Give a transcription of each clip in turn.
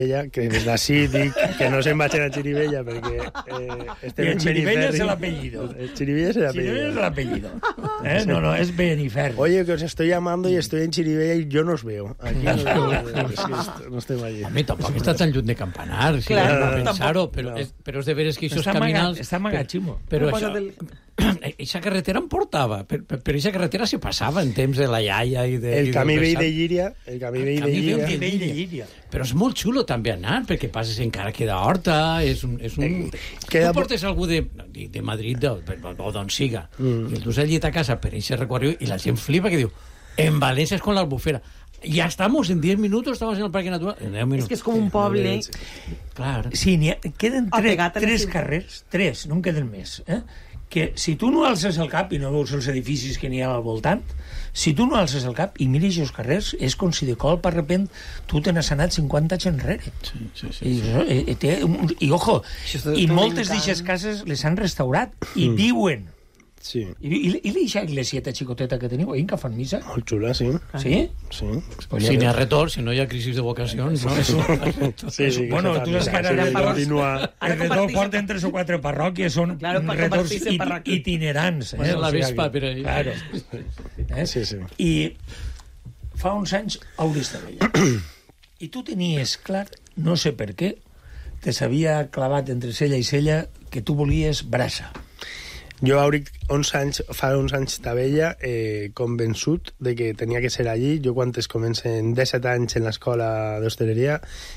Xirivella, que des d'ací dic que no se'n vagin a Xirivella perquè estem en Xirivella Beniferri. es el apellido. Xirivella es el Xirivella es el apellido. apellido. No, es Beniferri. Oye, que os estoy llamando y estoy en Chirivella y yo no os veo. Aquí no estem allí. Home, tampoc està tan lluny de Campanar, si Clar, no, no, pensar-ho, però, no. però és de veres que aquests caminals... Està amagat, Ximo. Però això... Eixa carretera em portava, per eixa carretera se passava en temps de la iaia i de... El camí vell de Llíria, el camí vell de Llíria. Però és molt xulo també anar, perquè passes encara queda horta, és un... Queda... Tu portes algú de Madrid o d'on siga, i el dus allí a casa per eixe recorregut i la gent flipa que diu, en València és con l'Albufera. Ya estamos, en 10 minutos estamos en el Parque Natural. En 10 minutos. Es que es como un poble. Claro. Sí, queden tres ciutat. carrers, tres, no en queden més, que si tu no alces el cap i no veus els edificis que n'hi ha al voltant, si tu no alces el cap i mires els carrers, és com si de colp a repent tu te n'has anat 50 anys enrere. Sí. I ojo, i moltes d'aquestes cases les han restaurat i diuen. Sí. I l'eixa iglesieta xicoteta que teniu, que fan missa? Molt xula, sí. Sí? Sí. Si n'hi ha retorn, si no hi ha crisi de vocacions, no? Sí, Bueno, tu saps que ara el retorn porten 3 o 4 parròquies, són retorns itinerants. La vespa per ahí. Claro. Sí. I fa uns anys a Uristella. I tu tenies clar, no sé per què, te s'havia clavat entre cella i cella que tu volies brasa. Jo, Auric, fa uns anys d'abella, convençut de que tenia que ser allí. Jo, quan es comencen 17 anys en l'escola d'hostaleria,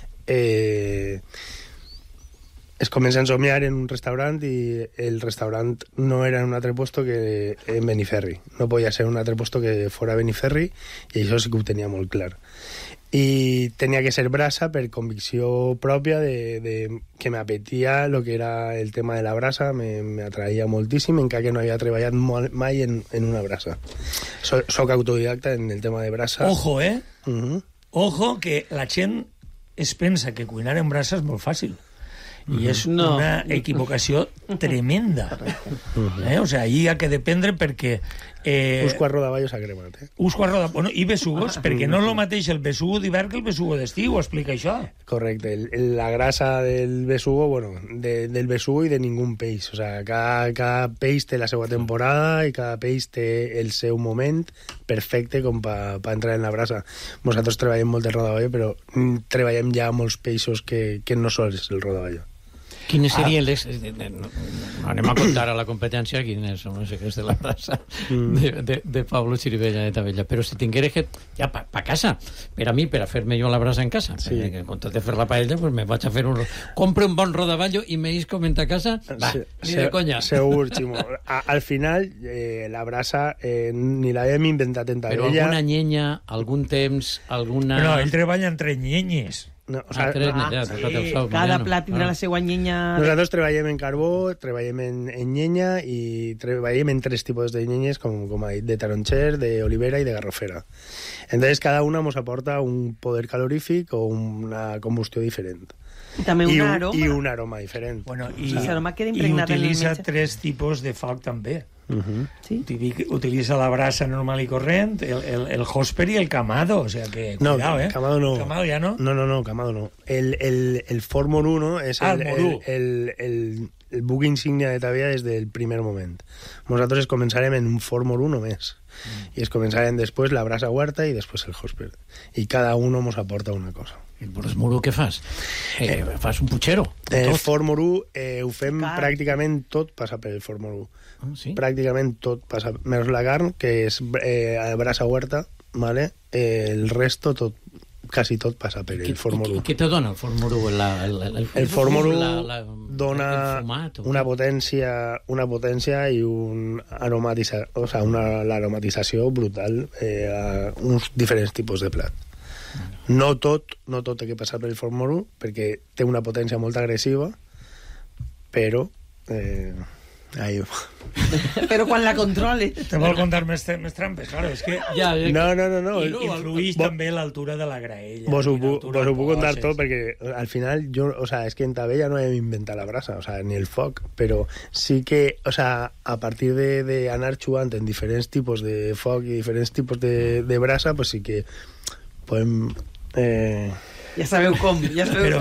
es comença a somiar en un restaurant i el restaurant no era en un altre puesto que en Beniferri. No podia ser un altre puesto que fora Beniferri i això sí que ho tenia molt clar. I tenia que ser brasa per convicció pròpia de que m'apetia lo que era el tema de la brasa, me atraïa moltíssim, encara que no havia treballat mai en una brasa. Soc autodidacta en el tema de brasa. Ojo, Ojo, que la gent es pensa que cuinar en brasa és molt fàcil. I és una equivocació tremenda. O sea, ahí ha que dependre perquè... Usco a rodaballos a cremat, Usco a rodaballos... Bueno, i besugos, perquè no és el mateix el besugo d'hivern que el besugo d'estiu, explica això. Correcte. La grasa del besugo, bueno, del besugo i de ningú peix. O sea, cada peix té la seva temporada i cada peix té el seu moment perfecte com per entrar en la brasa. Nosaltres treballem molt el rodaballo, però treballem ja molts peixos que no sols el rodaballo. Quines serien les... Anem a contar a la competència quines són els secrets de la brasa de Pablo Chirivella de Tavella. Però si tinguera que... Ja, pa casa. Per a mi, per a fer-me jo la brasa en casa. Sí. En comptes de fer la paella, pues me vaig a fer un... Compre un bon rodaballo i me isco a casa. Va, ni de conya. Segur, Ximo. Al final, la brasa ni l'havíem inventat en Tavella. Però alguna llenya, algun temps, alguna... No, ell treballa entre llenyes. No, o sea, cada plat tindrà la seva llenya... Nosaltres treballem en carbó, treballem en llenya i treballem en 3 tipus de llenyes, com ha dit, de taronxer, de olivera i de garrofera. Entonces, cada una nos aporta un poder calorífic o una combustió diferent. I també un aroma. I un aroma diferent. Bueno, i utilitza 3 tipus de foc també. Sí? Utilitza la brasa normal i corrent, el hosper i el camado, o sea que cuidado, camado no. Camado ya no. No, camado no. El Ford Morú, no, és el buc insignia de Tavella des del primer moment. Nosaltres començarem en un Ford Morú només. I es començarem després la brasa huerta i després el hosper. I cada uno nos aporta una cosa. El Boros Morú què fas? Fas un putxero? El Ford Morú ho fem pràcticament tot passa per el Ford Morú. Sí? Pràcticament tot passa, menys la carn, que és brasa huerta, ¿vale? El resto tot, quasi tot passa per el Ford Morú. Què te dona el Ford Morú? El Ford Morú dona una potència i un l'aromatització brutal a uns diferents tipus de plat. No tot té que passar per el Ford Morú, perquè té una potència molt agressiva, però... Però quan la controle. Te vol contar més trampes? Claro, és que... No. Influïx també l'altura de la graella. Vos ho puc contar tot, perquè al final és que en Tavella no hem inventat la brasa, ni el foc, però sí que, a partir d'anar jugant en diferents tipus de foc i diferents tipus de brasa, pues sí que podem... Ja sabeu com. Però